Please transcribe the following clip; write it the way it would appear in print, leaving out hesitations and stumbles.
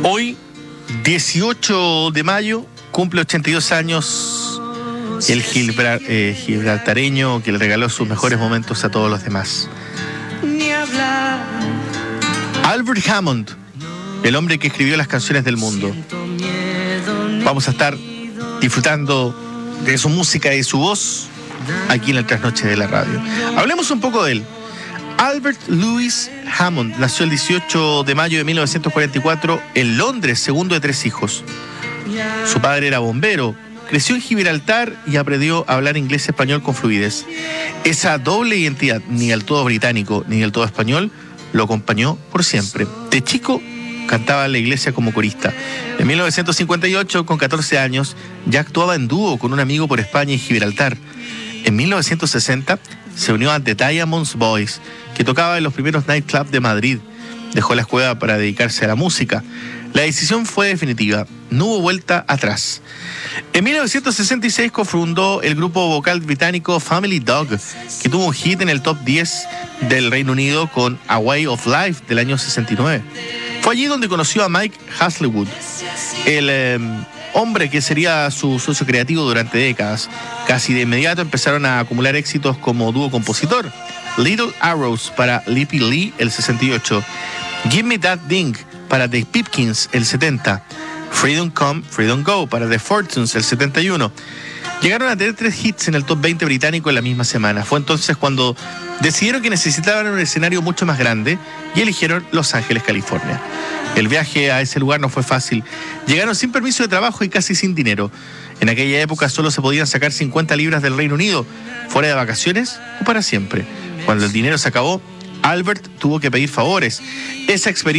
Hoy, 18 de mayo, cumple 82 años el gibraltareño que le regaló sus mejores momentos a todos los demás. Albert Hammond, el hombre que escribió las canciones del mundo. Vamos a estar disfrutando de su música y su voz aquí en el Trasnoche de la Radio. Hablemos un poco de él. Albert Louis Hammond nació el 18 de mayo de 1944 en Londres, segundo de 3 hijos. Su padre era bombero, creció en Gibraltar y aprendió a hablar inglés y español con fluidez. Esa doble identidad, ni del todo británico ni del todo español, lo acompañó por siempre. De chico, cantaba en la iglesia como corista. En 1958, con 14 años, ya actuaba en dúo con un amigo por España y Gibraltar. En 1960, se unió a The Diamonds Boys, que tocaba en los primeros nightclubs de Madrid. Dejó la escuela para dedicarse a la música. La decisión fue definitiva, no hubo vuelta atrás. En 1966 cofundó el grupo vocal británico Family Dog, que tuvo un hit en el top 10 del Reino Unido con A Way of Life del año 69. Fue allí donde conoció a Mike Hazlewood, el hombre que sería su socio creativo durante décadas. Casi de inmediato empezaron a acumular éxitos como dúo compositor. Little Arrows para Lippy Lee, el 68. Give Me That Ding para The Pipkins, el 70. Freedom Come, Freedom Go para The Fortunes, el 71. Llegaron a tener 3 hits en el top 20 británico en la misma semana. Fue entonces cuando decidieron que necesitaban un escenario mucho más grande y eligieron Los Ángeles, California. El viaje a ese lugar no fue fácil. Llegaron sin permiso de trabajo y casi sin dinero. En aquella época solo se podían sacar 50 libras del Reino Unido, fuera de vacaciones o para siempre. Cuando el dinero se acabó, Albert tuvo que pedir favores. Esa experiencia